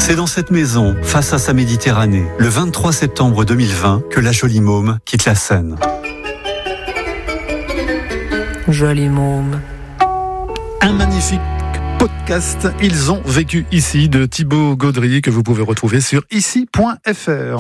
C'est dans cette maison, face à sa Méditerranée, le 23 septembre 2020, que la jolie môme quitte la Seine. Jolie môme. Un magnifique podcast Ils ont vécu ici de Thibaut Gaudry que vous pouvez retrouver sur ici.fr.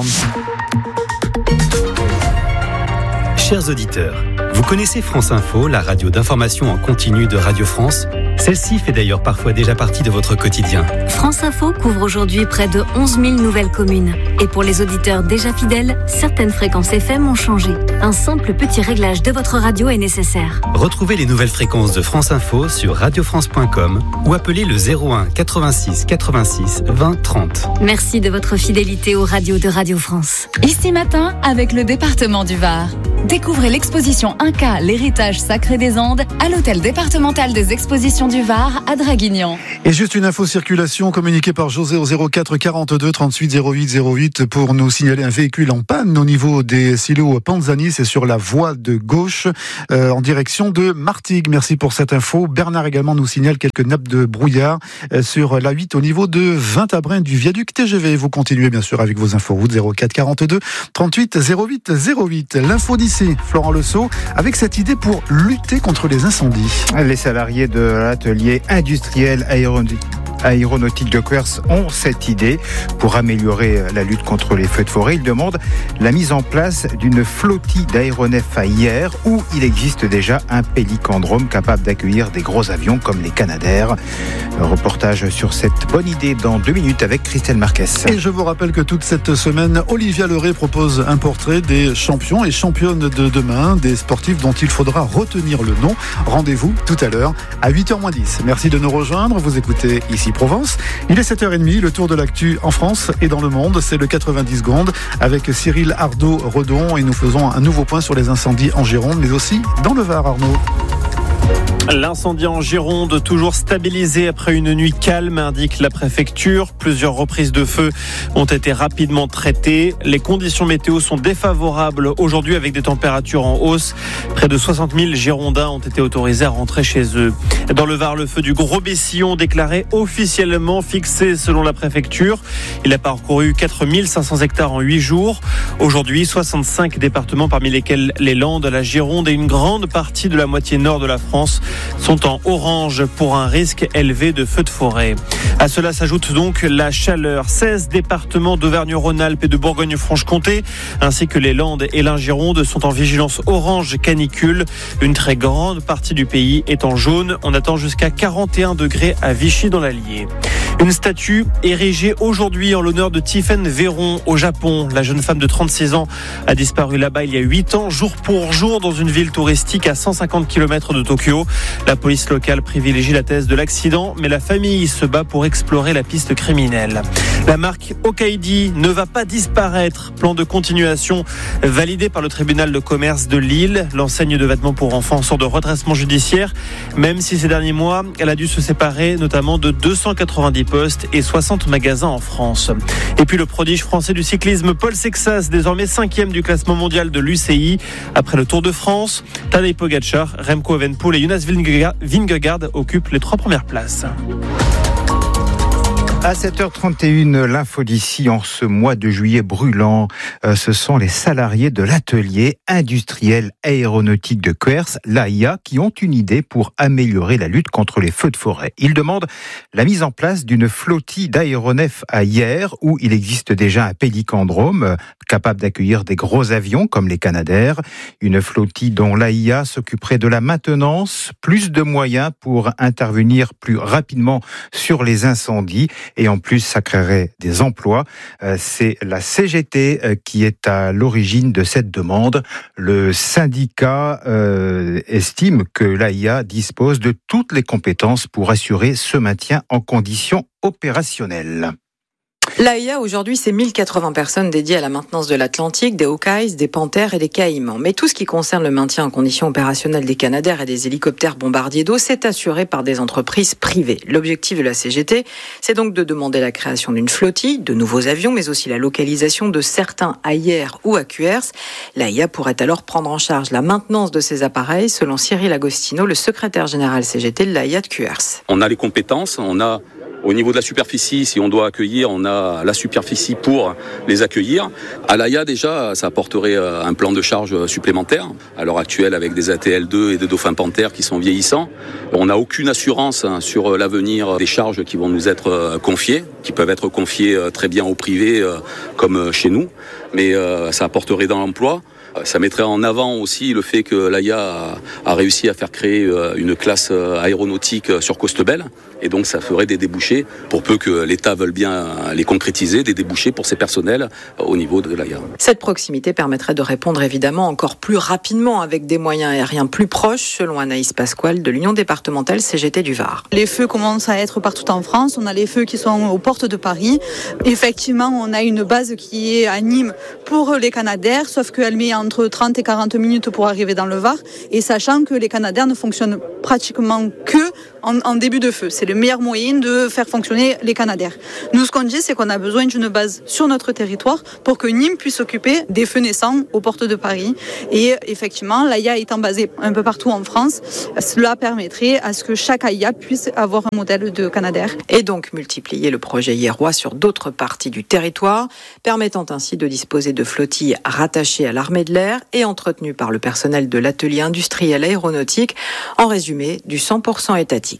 Chers auditeurs, vous connaissez France Info, la radio d'information en continu de Radio France ? Celle-ci fait d'ailleurs parfois déjà partie de votre quotidien. France Info couvre aujourd'hui près de 11 000 nouvelles communes. Et pour les auditeurs déjà fidèles, certaines fréquences FM ont changé. Un simple petit réglage de votre radio est nécessaire. Retrouvez les nouvelles fréquences de France Info sur radiofrance.com ou appelez le 01 86 86 20 30. Merci de votre fidélité aux radios de Radio France. Ici matin, avec le département du Var. Découvrez l'exposition Inca, l'héritage sacré des Andes, à l'hôtel départemental des expositions du Var à Draguignan. Et juste une info circulation communiquée par José au 04 42 38 08 08 pour nous signaler un véhicule en panne au niveau des silos Panzani, c'est sur la voie de gauche en direction de Martigues. Merci pour cette info. Bernard également nous signale quelques nappes de brouillard sur la 8 au niveau de Vintabren du viaduc TGV. Vous continuez bien sûr avec vos inforoutes 04 42 38 08 08. L'info d'ici, Florent Lesault, avec cette idée pour lutter contre les incendies. Les salariés de l'atelier industriel aéronautique de Quers ont cette idée pour améliorer la lutte contre les feux de forêt. Ils demandent la mise en place d'une flottille d'aéronefs à Hyères où il existe déjà un pélicandrome capable d'accueillir des gros avions comme les Canadair. Reportage sur cette bonne idée dans 2 minutes avec Christelle Marquez. Et je vous rappelle que toute cette semaine, Olivia Leray propose un portrait des champions et championnes de demain, des sportifs dont il faudra retenir le nom. Rendez-vous tout à l'heure à 8h10. Merci de nous rejoindre. Vous écoutez Ici Provence. Il est 7h30, le tour de l'actu en France et dans le monde. C'est le 90 secondes avec Cyril Ardo-Redon et nous faisons un nouveau point sur les incendies en Gironde, mais aussi dans le Var, Arnaud. L'incendie en Gironde, toujours stabilisé après une nuit calme, indique la préfecture. Plusieurs reprises de feu ont été rapidement traitées. Les conditions météo sont défavorables aujourd'hui avec des températures en hausse. Près de 60 000 Girondins ont été autorisés à rentrer chez eux. Dans le Var, le feu du Gros Bessillon déclaré officiellement fixé selon la préfecture. Il a parcouru 4 500 hectares en 8 jours. Aujourd'hui, 65 départements parmi lesquels les Landes, la Gironde et une grande partie de la moitié nord de la France sont en orange pour un risque élevé de feux de forêt. À cela s'ajoute donc la chaleur. 16 départements d'Auvergne-Rhône-Alpes et de Bourgogne-Franche-Comté, ainsi que les Landes et la Gironde, sont en vigilance orange canicule. Une très grande partie du pays est en jaune. On attend jusqu'à 41 degrés à Vichy dans l'Allier. Une statue érigée aujourd'hui en l'honneur de Tiffaine Véron au Japon. La jeune femme de 36 ans a disparu là-bas il y a 8 ans, jour pour jour, dans une ville touristique à 150 km de Tokyo. La police locale privilégie la thèse de l'accident, mais la famille se bat pour explorer la piste criminelle. La marque Okaidi ne va pas disparaître. Plan de continuation validé par le tribunal de commerce de Lille. L'enseigne de vêtements pour enfants sort de redressement judiciaire, même si ces derniers mois, elle a dû se séparer notamment de 290 postes et 60 magasins en France. Et puis le prodige français du cyclisme Paul Sexas, désormais 5e du classement mondial de l'UCI. Après le Tour de France, Tadej Pogačar, Remco Evenepoel et Jonas Vingegaard occupent les 3 premières places. À 7h31, l'info d'ici en ce mois de juillet brûlant, ce sont les salariés de l'atelier industriel aéronautique de Quers, l'AIA, qui ont une idée pour améliorer la lutte contre les feux de forêt. Ils demandent la mise en place d'une flottille d'aéronefs à Hyères, où il existe déjà un pélicandrome capable d'accueillir des gros avions comme les Canadair. Une flottille dont l'AIA s'occuperait de la maintenance, plus de moyens pour intervenir plus rapidement sur les incendies. Et en plus, ça créerait des emplois. C'est la CGT qui est à l'origine de cette demande. Le syndicat estime que l'AIA dispose de toutes les compétences pour assurer ce maintien en conditions opérationnelles. L'AIA, aujourd'hui, c'est 1080 personnes dédiées à la maintenance de l'Atlantique, des Hawkeyes, des Panthers et des Caïmans. Mais tout ce qui concerne le maintien en conditions opérationnelles des Canadair et des hélicoptères bombardiers d'eau, c'est assuré par des entreprises privées. L'objectif de la CGT, c'est donc de demander la création d'une flottille, de nouveaux avions, mais aussi la localisation de certains à Hyères ou à Cuers. L'AIA pourrait alors prendre en charge la maintenance de ces appareils, selon Cyril Agostino, le secrétaire général CGT de l'AIA de Cuers. On a les compétences, on a Au niveau de la superficie, si on doit accueillir, on a la superficie pour les accueillir. À l'AIA, déjà, ça apporterait un plan de charge supplémentaire. À l'heure actuelle, avec des ATL2 et des dauphins panthères qui sont vieillissants, on n'a aucune assurance sur l'avenir des charges qui vont nous être confiées, qui peuvent être confiées très bien au privé comme chez nous, mais ça apporterait dans l'emploi. Ça mettrait en avant aussi le fait que l'AIA a réussi à faire créer une classe aéronautique sur Costebelle, et donc ça ferait des débouchés, pour peu que l'État veuille bien les concrétiser, des débouchés pour ses personnels au niveau de l'AIA. Cette proximité permettrait de répondre évidemment encore plus rapidement avec des moyens aériens plus proches, selon Anaïs Pasquale de l'Union départementale CGT du Var. Les feux commencent à être partout en France, on a les feux qui sont aux portes de Paris. Effectivement, on a une base qui est à Nîmes pour les Canadair, sauf qu'elle met entre 30 et 40 minutes pour arriver dans le Var, et sachant que les Canadair ne fonctionnent pratiquement que en début de feu. C'est le meilleur moyen de faire fonctionner les Canadair. Nous, ce qu'on dit, c'est qu'on a besoin d'une base sur notre territoire pour que Nîmes puisse s'occuper des feux naissants aux portes de Paris. Et effectivement, l'AIA étant basée un peu partout en France, cela permettrait à ce que chaque AIA puisse avoir un modèle de Canadair. Et donc multiplier le projet Hierrois sur d'autres parties du territoire, permettant ainsi de disposer de flottilles rattachées à l'armée de l'air et entretenues par le personnel de l'atelier industriel aéronautique. En résumé, du 100% étatique.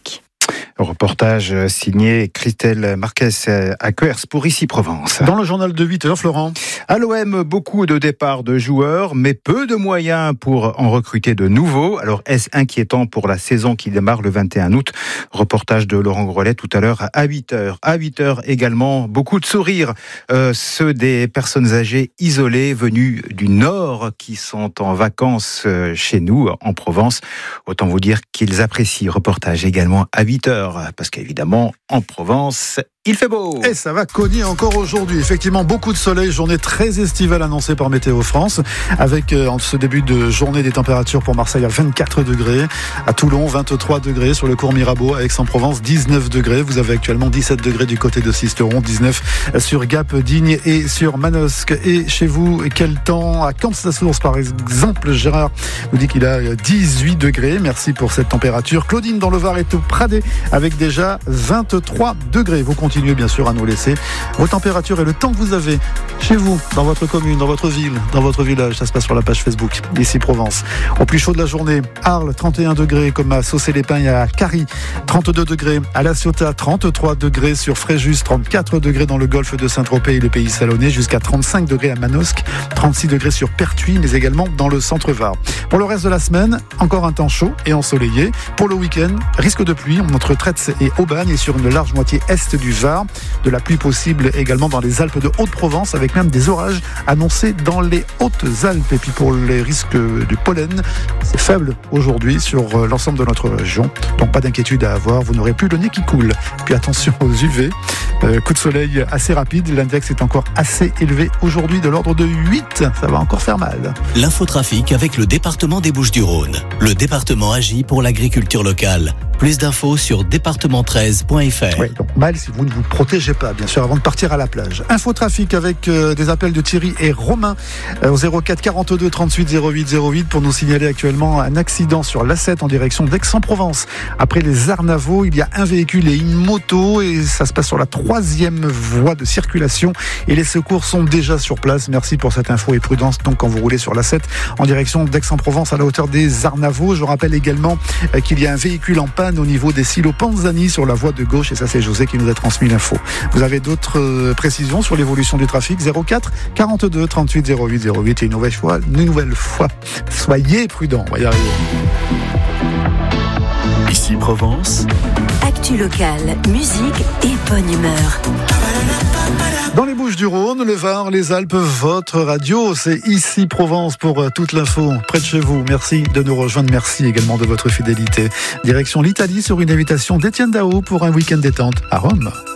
Reportage signé Christelle Marquez à Quers pour Ici Provence. Dans le journal de 8h, Florent. À l'OM, beaucoup de départs de joueurs, mais peu de moyens pour en recruter de nouveaux. Alors, est-ce inquiétant pour la saison qui démarre le 21 août? Reportage de Laurent Grelet tout à l'heure à 8h. À 8h également, beaucoup de sourires. Ceux des personnes âgées isolées venues du Nord qui sont en vacances chez nous, en Provence. Autant vous dire qu'ils apprécient. Reportage également à 8h. Parce qu'évidemment, en Provence, il fait beau. Et ça va cogner encore aujourd'hui. Effectivement, beaucoup de soleil, journée très estivale annoncée par Météo France, avec en ce début de journée des températures pour Marseille à 24 degrés, à Toulon 23 degrés, sur le cours Mirabeau, à Aix-en-Provence 19 degrés. Vous avez actuellement 17 degrés du côté de Sisteron, 19 sur Gap, Digne et sur Manosque. Et chez vous, quel temps à Camps-la-Source par exemple? Gérard nous dit qu'il a 18 degrés. Merci pour cette température. Claudine dans le Var est au Pradé avec déjà 23 degrés. Vous continuez bien sûr à nous laisser vos températures et le temps que vous avez chez vous, dans votre commune, dans votre ville, dans votre village. Ça se passe sur la page Facebook Ici Provence. Au plus chaud de la journée, Arles 31 degrés, comme à Saucé-les-Pins et à Carry 32 degrés, à La Ciotat 33 degrés, sur Fréjus 34 degrés dans le golfe de Saint-Tropez et le Pays Salonnais, jusqu'à 35 degrés à Manosque, 36 degrés sur Pertuis, mais également dans le centre Var. Pour le reste de la semaine, encore un temps chaud et ensoleillé. Pour le week-end, risque de pluie entre Tretz et Aubagne et sur une large moitié est du Var. De la pluie possible également dans les Alpes de Haute-Provence, avec même des orages annoncés dans les Hautes-Alpes. Et puis pour les risques du pollen, c'est faible aujourd'hui sur l'ensemble de notre région. Donc pas d'inquiétude à avoir, vous n'aurez plus le nez qui coule. Puis attention aux UV, coup de soleil assez rapide, l'index est encore assez élevé aujourd'hui, de l'ordre de 8. Ça va encore faire mal. L'infotrafic avec le département des Bouches-du-Rhône. Le département agit pour l'agriculture locale. Plus d'infos sur département13.fr. Oui, donc mal si vous ne vous protégez pas, bien sûr, avant de partir à la plage. Infotrafic avec des appels de Thierry et Romain au 04 42 38 08 08 pour nous signaler actuellement un accident sur l'A7 en direction d'Aix-en-Provence. Après les Arnavaux, il y a un véhicule et une moto et ça se passe sur la 3e voie de circulation et les secours sont déjà sur place. Merci pour cette info et prudence donc quand vous roulez sur l'A7 en direction d'Aix-en-Provence à la hauteur des Arnavaux. Je rappelle également qu'il y a un véhicule en panne au niveau des silos Panzani sur la voie de gauche et ça c'est José qui nous a transmis l'info. Vous avez d'autres précisions sur l'évolution du trafic? 04 42 38 08 08 et une nouvelle fois, soyez prudents, on va y arriver. Ici Provence. Actu locale, musique et bonne humeur. Dans les Bouches-du-Rhône, le Var, les Alpes, votre radio, c'est Ici Provence pour toute l'info près de chez vous. Merci de nous rejoindre, merci également de votre fidélité. Direction l'Italie sur une invitation d'Étienne Dao pour un week-end détente à Rome.